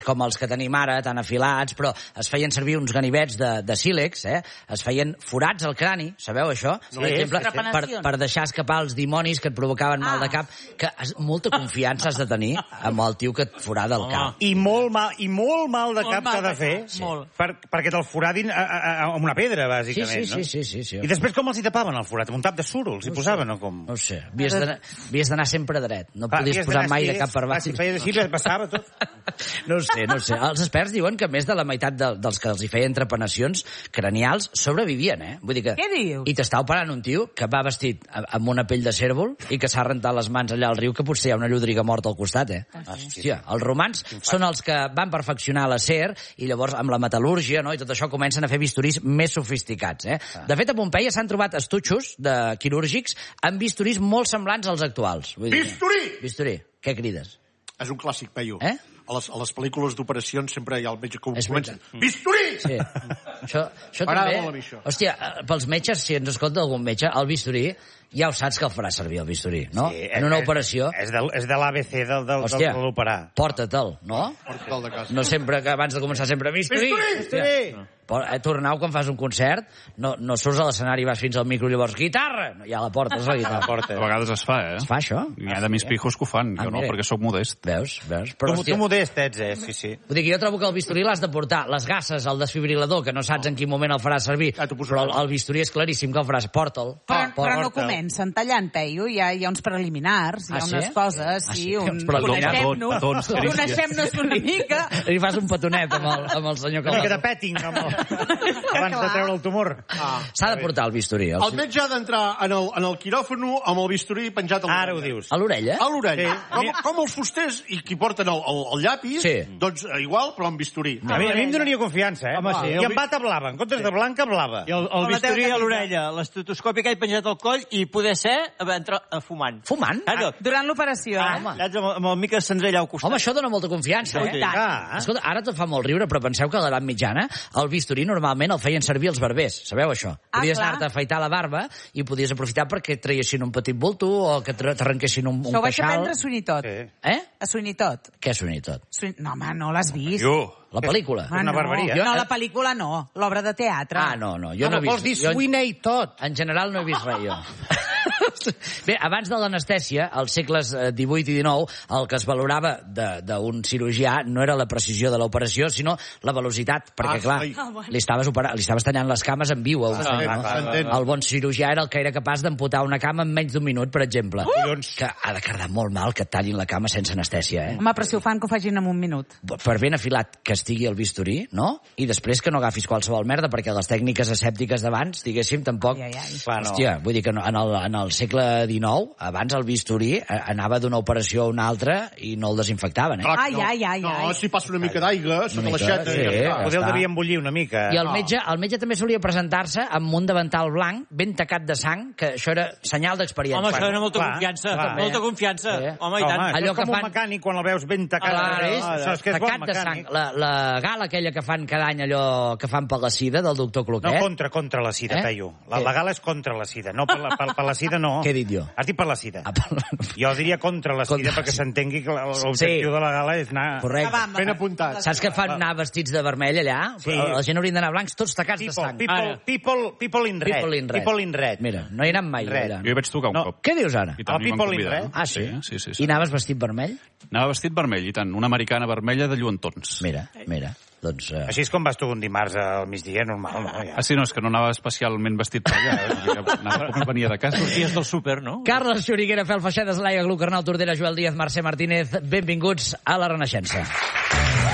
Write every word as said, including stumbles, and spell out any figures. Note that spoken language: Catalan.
com els que tenim ara, tan afilats, però es feien servir uns ganivets de, de sílex, eh? Es feien forats al crani, sabeu això? No, per exemple, per, per deixar escapar els dimonis que et provocaven ah. mal de cap, que has, molta confiança has de tenir amb el tio que et forada el cap. I molt mal, i molt mal de cap s'ha de fer, sí. per, perquè te'l foradin a, a, a, amb una pedra, bàsicament, sí, sí, no? Sí, sí, sí, sí. I després com els hi tapaven el forat? Amb un tap de suro els hi no posaven, sé. o com? No ho sé, havies d'anar sempre dret, no Clar, podies posar mai de cap per baix. Si feies així, passava tot. No ho sé, no ho sé. Els experts diuen que més de la meitat de, dels que els hi feien trepanacions cranials sobrevivien, eh? Vull dir que... Què dius? I t'està operant un tio que va vestit amb una pell de cérvol i que s'ha rentat les mans allà al riu, que potser hi ha una llúdriga morta al costat, eh? Ah, sí. Hòstia, els romans són els que van perfeccionar l'acer i llavors amb la metal·lúrgia, no?, i tot això comencen a fer bisturís més sofisticats, eh? Ah. De fet, a Pompeia s'han trobat estutxos de quirúrgics amb bisturís molt semblants als actuals. Vull dir, bisturí! Bisturí. Què crides? És un clàssic, Peyu. Eh? A les, a les pel·lícules d'operacions sempre hi ha el metge que És comença... veritat. Bisturí! Sí. Això, això M'agrada també... molt a mi, això. Hòstia, pels metges, si ens escolta algun metge, el bisturí, ja ho saps que el farà servir, el bisturí, no? Sí, en una és, operació... És de, és de l'A B C del, del, Hòstia, de l'operar. porta-te'l, no? Porta-te'l de casa. No sempre, que abans de començar sempre... Bisturí! Bisturí! Bisturí! Por, eh, tornau, quan fas un concert, no, no surts a l'escenari i vas fins al micro i llavors, guitarra! No, ja a la porta, és la guitarra. Porta. A vegades es fa, eh? Es fa, això? Hi ha de més pijos que ho fan, Ah, jo no, mira. perquè sóc modest. Veus? Veus? Tu, hòstia, tu modest ets, eh? Sí, sí. vull dir que jo trobo que el bisturí l'has de portar, les gasses, el desfibrilador, que no saps en quin moment el faràs servir, Ah, t'ho poso però el, ara. el bisturí és claríssim que el faràs, porta'l. Però, Porta'l. però no comencen tallant, Peyu, hi ha, hi ha uns preliminars, hi ha Ah, sí? unes coses, Ah, sí? sí, un... Uns preliminars. Coneixem-nos, Petons, petons, coneixem-nos una mica. Li fas un petonet amb el, amb el senyor Una mica de Calderó. petting, amb el... abans de treure el tumor. Ah. S'ha de portar el bisturí. El... El metge ha d'entrar en, el, en el quiròfano amb el bisturí penjat a l'orella. Ara ho dius. A l'orella? A l'orella. Sí. Com, com els fusters i qui porten el, el, el llapis, Sí. doncs eh, igual, però amb bisturí. A mi, a mi em donaria confiança, eh? Home, sí, I el en vi- bata blava, en comptes de blanca, blava. I el, el bisturí a l'orella, l'estetoscopi que he penjat al coll i poder ser entrar fumant. Fumant? Claro. Durant l'operació. Ah, home. saps, amb, amb el mica senzill al costat. Home, això dona molta confiança, eh? I tant. Ah, Escolta, ara tot fa molt riure, però penseu que a l'edat mitjana el bisturí normalment el feien servir els barbers. Sabeu això? Ah, Podies clar. anar-te a afaitar la barba i podies aprofitar perquè et traiessin un petit bulto o que tra- t'arrenquessin un, un Això ho vaig queixal. aprendre a Suinitot. sí. Eh? A Suinitot. Què és unir tot? Suin... No, home, no l'has vist. Jo, La pel·lícula? Ah, una no. barbaria. No, la pel·lícula no, l'obra de teatre. Ah, no, no. Jo Ah, no he vols vist... dir jo- Sweeney tot. En general no he vist res, jo. Bé, abans de l'anestèsia, als segles divuit i dinou, el que es valorava de- d'un cirurgià no era la precisió de l'operació, sinó la velocitat, perquè, Ah, clar, ai. li estaves, opera... li estaves tallant les cames en viu a un Ah, senyor, clar, no? clar, s'entén. El bon cirurgià era el que era capaç d'amputar una cama en menys d'un minut, per exemple. Collons. Que ha de quedar molt mal que et tallin la cama sense anestèsia, eh? Home, però si ho fan, que ho facin en un minut. Per ben afilat que estigui el bisturí, no? I després que no agafis qualsevol merda, perquè les tècniques asèptiques d'abans, diguéssim, tampoc... Ai, ai, ai. Clar, no. Hòstia, vull dir que no, en, el, en el segle dinou, abans el bisturí eh, anava d'una operació a una altra i no el desinfectaven, eh? Clar, Ai, no. ai, ai, No, ai. si passa una mica d'aigua, sota mica, l'aixeta... sí. i ja està. Ja Poder el està. devia embullir una mica. I el metge, el metge també solia presentar-se amb un davantal blanc, ben tacat de sang, que això era senyal d'experiència. Home, això era molta Clar, confiança. clar. Molta confiança. Sí. Home, i tant. Home, Allò allò que com fan- un mecànic quan el veus ben tacat. Clar, de- és, això és que és bon tacat de sang. mecànic. La, la gala aquella que fan cada any, allò que fan per la sida, del doctor No, Cloquet. contra, contra la sida, Eh? Peyu. La, Què? la gala és contra la sida, no per la, per, per la sida no. Què he dit jo? Has dit per la sida. Ah, per la- Jo diria contra la sida Contra la perquè sida. s'entengui que l'objectiu Sí. de la gala és anar... Correcte. Va, va, Ben va. apuntat. Saps que fan anar vestits de vermell allà? Sí. La gent haurien d'anar blancs, tots tacats de People, sang. people, Ara. people, people in red. People in red. People in red. Mira, no hi anat mai Red. allà. jo hi vaig tocar un No. cop. Què dius ara? I tant, A m'hi van People in convidar. Red? Ah, sí? Sí, sí, sí. I anaves vestit vermell? Anava vestit vermell, i tant. Una americana vermella de lluentons. Mira, mira. Doncs... Eh... Així és com vas tu un dimarts al migdia, normal, no? Ja. Ah, sí, no, és que no anava especialment vestit per allà. Eh? Anava com venia de casa. Sorties del súper, no? Carles Xuriguera, Fel Feixedes, Laia Gluc, Arnau Tordera, Joel Díaz, Mercè Martínez, benvinguts a la Renaixença.